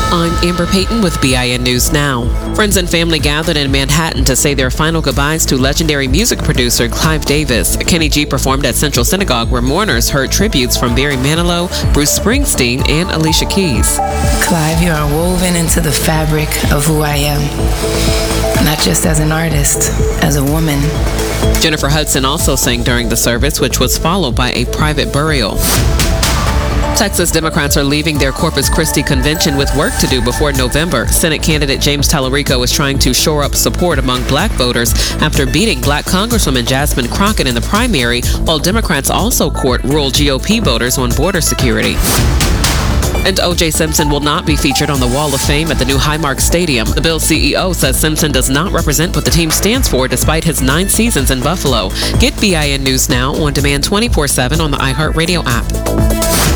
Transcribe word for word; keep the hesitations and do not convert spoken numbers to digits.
I'm Amber Payton with B I N News Now. Friends and family gathered in Manhattan to say their final goodbyes to legendary music producer Clive Davis. Kenny G performed at Central Synagogue, where mourners heard tributes from Barry Manilow, Bruce Springsteen, and Alicia Keys. Clive, you are woven into the fabric of who I am, not just as an artist, as a woman. Jennifer Hudson also sang during the service, which was followed by a private burial. Texas Democrats are leaving their Corpus Christi convention with work to do before November. Senate candidate James Tallarico is trying to shore up support among black voters after beating black Congresswoman Jasmine Crockett in the primary, while Democrats also court rural G O P voters on border security. And O J Simpson will not be featured on the Wall of Fame at the new Highmark Stadium. The Bills C E O says Simpson does not represent what the team stands for despite his nine seasons in Buffalo. Get B I N News Now on demand twenty-four seven on the iHeartRadio app.